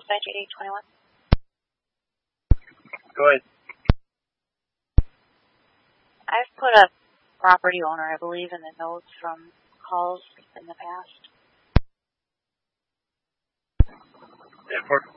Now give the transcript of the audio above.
dispatch 8821. Go ahead. I've put a property owner, I believe, in the notes from calls in the past. Yeah,